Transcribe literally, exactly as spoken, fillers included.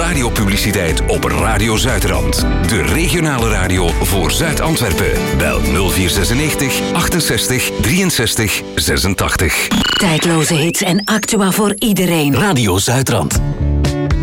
radiopubliciteit op Radio Zuidrand. De regionale radio voor Zuid-Antwerpen. Bel nul vier zesennegentig achtenzestig drieënzestig zesentachtig. Tijdloze hits en actua voor iedereen. Radio Zuidrand.